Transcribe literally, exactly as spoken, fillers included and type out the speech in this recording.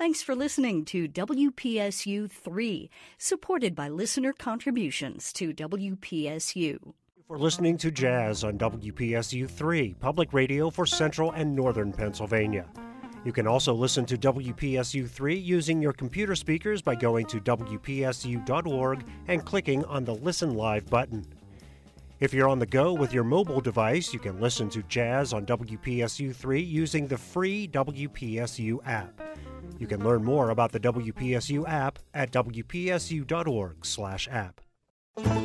Thanks for listening to W P S U three, supported by listener contributions to W P S U. For listening to Jazz on W P S U three, public radio for Central and Northern Pennsylvania. You can also listen to W P S U three using your computer speakers by going to W P S U dot org and clicking on the Listen Live button. If you're on the go with your mobile device, you can listen to Jazz on W P S U three using the free W P S U app. You can learn more about the W P S U app at W P S U dot org slash app.